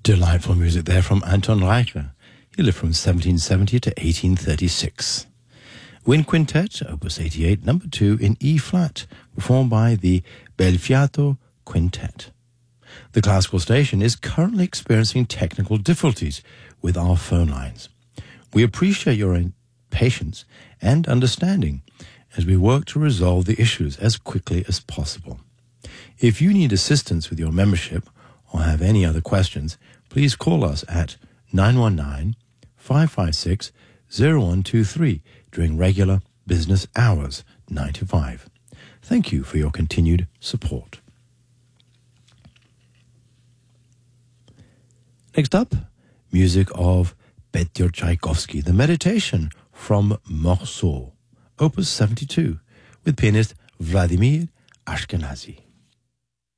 Delightful music there from Anton Reichler. He lived from 1770 to 1836. Wind Quintet, Opus 88, number 2 in E-flat, performed by the Belfiato Quintet. The classical station is currently experiencing technical difficulties with our phone lines. We appreciate your patience and understanding as we work to resolve the issues as quickly as possible. If you need assistance with your membership or have any other questions, please call us at 919-556-0123 during regular business hours, 9 to 5. Thank you for your continued support. Next up, music of Petr Tchaikovsky, the Meditation from Morceau, Opus 72, with pianist Vladimir Ashkenazy.